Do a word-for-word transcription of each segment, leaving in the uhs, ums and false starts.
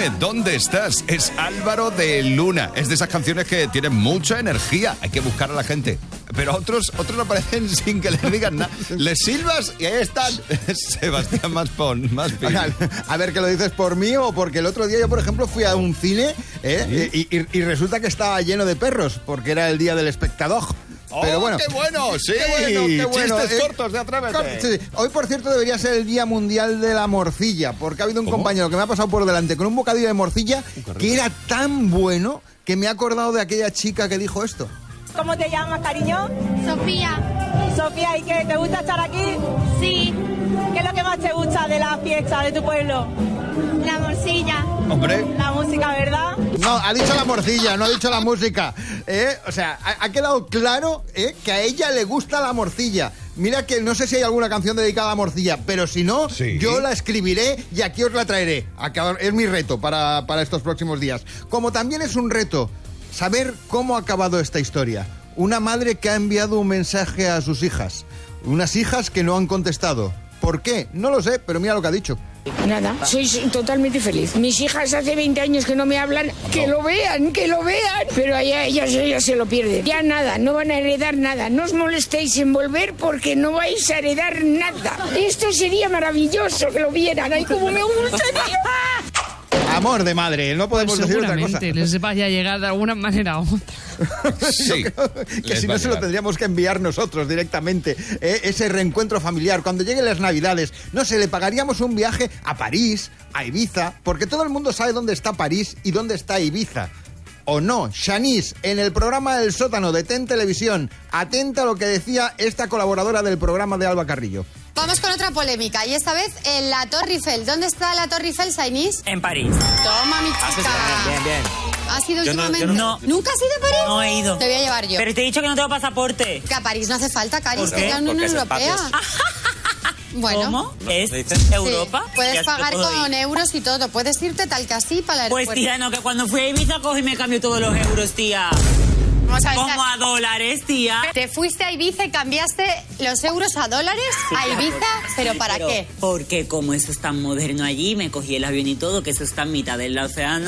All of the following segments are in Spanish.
Dime dónde estás. Es Álvaro de Luna. Es de esas canciones que tienen mucha energía. Hay que buscar a la gente. Pero otros, otros aparecen sin que les digan nada. Les silbas y ahí están. Sebastián Maspón, Maspi. A ver, ¿que lo dices por mí o porque el otro día yo, por ejemplo, fui a un cine ¿eh? ¿Sí? y, y, y resulta que estaba lleno de perros porque era el día del espectador. ¡Oh, pero bueno, qué bueno! Sí, qué bueno, qué bueno. Chistes eh, cortos de Atrévete. Sí, sí. Hoy, por cierto, debería ser el Día Mundial de la Morcilla, porque ha habido un ¿Cómo? compañero que me ha pasado por delante con un bocadillo de morcilla que era tan bueno que me he acordado de aquella chica que dijo esto. ¿Cómo te llamas, cariño? Sofía. Sofía, ¿y qué? ¿Te gusta estar aquí? Sí. ¿Qué es lo que más te gusta de la fiesta de tu pueblo? La morcilla. Hombre. La música, ¿verdad? No, ha dicho la morcilla, no ha dicho la música. ¿eh? O sea, ha, ha quedado claro ¿eh? que a ella le gusta la morcilla. Mira que no sé si hay alguna canción dedicada a la morcilla, pero si no, sí. yo la escribiré y aquí os la traeré. Acab- es mi reto para, para estos próximos días. Como también es un reto saber cómo ha acabado esta historia. Una madre que ha enviado un mensaje a sus hijas. Unas hijas que no han contestado. ¿Por qué? No lo sé, pero mira lo que ha dicho. Nada, soy totalmente feliz. Mis hijas hace veinte años que no me hablan, que lo vean, que lo vean. Pero allá ellas, ellas se lo pierden. Ya nada, no van a heredar nada. No os molestéis en volver porque no vais a heredar nada. Esto sería maravilloso que lo vieran. ¡Ay, cómo me gustaría! Amor de madre, no podemos Pues decir otra cosa. seguramente les vaya a llegar de alguna manera u otra. Sí. Que si no se lo tendríamos que enviar nosotros directamente, ¿eh? Ese reencuentro familiar. Cuando lleguen las Navidades, no sé, le pagaríamos un viaje a París, a Ibiza, porque todo el mundo sabe dónde está París y dónde está Ibiza. ¿O no? Shanice, en el programa El Sótano de Ten Televisión, atenta a lo que decía esta colaboradora del programa de Alba Carrillo. Vamos con otra polémica, y esta vez en la Torre Eiffel. ¿Dónde está la Torre Eiffel, Shanice? En París. Toma, mi chica. Bien, bien. ¿Has ido Yo no- últimamente? yo no- ¿Nunca has ido a París? No he ido. Te voy a llevar yo. Pero te he dicho que no tengo pasaporte. Que a París no hace falta, Caris, ¿Por que qué? es la Unión Porque es Europea. espacios. Bueno. ¿Cómo? ¿Es Sí. Europa? Puedes Ya te pagar puedo con ir. euros y todo. Puedes irte tal que así para el Pues aeropuerto. tía, no, que cuando fui a Ibiza cogí y me cambió todos los euros, tía. Vamos a ver, Como a dólares, tía. ¿te fuiste a Ibiza y cambiaste los euros a dólares? Sí, ¿A claro. Ibiza? ¿Pero Sí, para pero qué? Porque como eso es tan moderno allí, me cogí el avión y todo, que eso está en mitad del océano.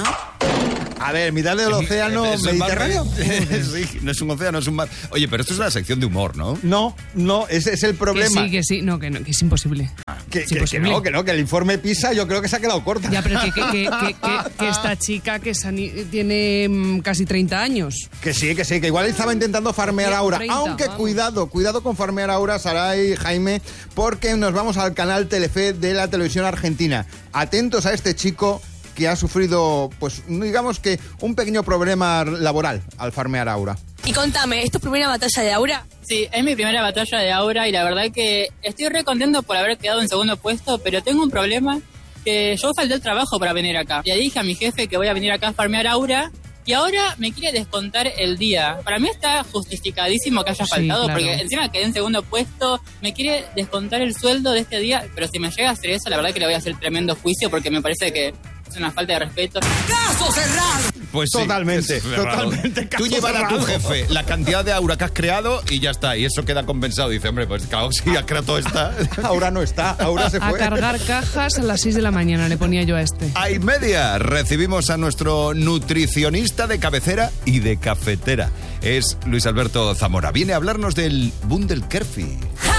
A ver, mitad del océano ¿Es un mar Mediterráneo. de- Sí, no es un océano, es un mar. Oye, pero esto es una sección de humor, ¿no? No, no, ese es el Que problema. sí, que sí. No, que no, que es imposible. Que, Es que- que imposible. no, que no, que el informe PISA yo creo que se ha quedado corta. Ya, pero que, que, que, que, que- que esta chica que sani- tiene mm, casi treinta años. Que sí, que sí, que igual estaba intentando farmear a Aura. treinta, Aunque vamos. cuidado, cuidado con farmear a Aura, Saray y Jaime, porque nos vamos al canal Telefe de la televisión argentina. Atentos a este chico que ha sufrido, pues digamos que un pequeño problema laboral al farmear a Aura. Y contame, ¿es tu primera batalla de Aura? Sí, es mi primera batalla de Aura y la verdad que estoy re contento por haber quedado en segundo puesto, pero tengo un problema que yo falté el trabajo para venir acá. Le dije a mi jefe que voy a venir acá a farmear Aura y ahora me quiere descontar el día. Para mí está justificadísimo que haya Sí, faltado, claro. porque encima quedé en segundo puesto, me quiere descontar el sueldo de este día, pero si me llega a hacer eso, la verdad que le voy a hacer tremendo juicio porque me parece que es una falta de respeto. ¡Caso cerrado! Pues sí, Totalmente, es cerrado. totalmente, caso Tú llevas a tu cerrado. jefe la cantidad de Aura que has creado y ya está. Y eso queda compensado. Dice, hombre, pues claro, si has creado toda esta. Aura no está, Aura se A fue. cargar cajas a las seis de la mañana, le ponía yo a este. A y media recibimos a nuestro nutricionista de cabecera y de cafetera. Es Luis Alberto Zamora. Viene a hablarnos del Bundelkerfi.